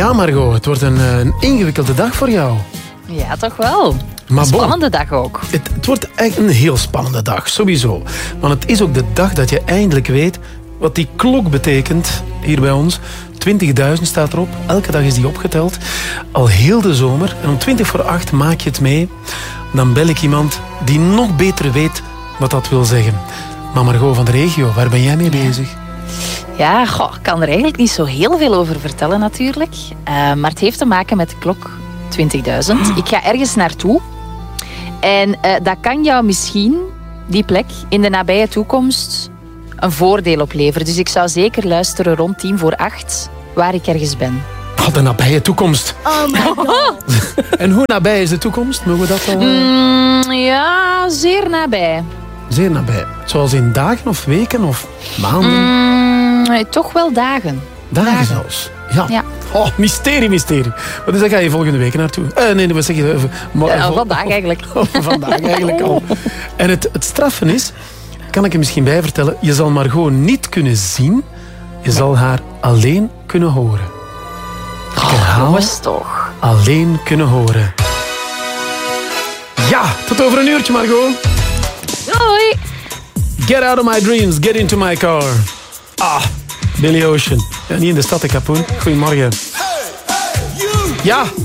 Ja, Margot, het wordt een ingewikkelde dag voor jou. Ja, toch wel. Maar Een spannende dag ook. Het wordt echt een heel spannende dag, sowieso. Want het is ook de dag dat je eindelijk weet wat die klok betekent hier bij ons. 20.000 staat erop. Elke dag is die opgeteld. Al heel de zomer. En om 7:20 maak je het mee. Dan bel ik iemand die nog beter weet wat dat wil zeggen. Maar Margot van de regio, waar ben jij mee bezig? Ja, ik kan er eigenlijk niet zo heel veel over vertellen natuurlijk. Maar het heeft te maken met de klok 20.000. Ik ga ergens naartoe. En dat kan jou misschien, die plek, in de nabije toekomst een voordeel opleveren. Dus ik zou zeker luisteren rond 7:50 waar ik ergens ben. De nabije toekomst. Oh my god. En hoe nabij is de toekomst? Mogen we dat al... Ja, zeer nabij. Zeer nabij. Zoals in dagen of weken of maanden? Toch wel dagen. Dagen zelfs. Ja. Oh, mysterie. Maar dus daar ga je volgende week naartoe. Nee, wat zeg je? Vandaag eigenlijk. Vandaag eigenlijk al. En het straffen is, kan ik er misschien bij vertellen, je zal Margot niet kunnen zien, je zal haar alleen kunnen horen. Ik herhaal, Jongens toch. alleen kunnen horen. Ja, tot over een uurtje, Margot. Doei. Get out of my dreams, get into my car. Billy Ocean. Ja, niet in de stad, de Kapoen. Goedemorgen. Ja,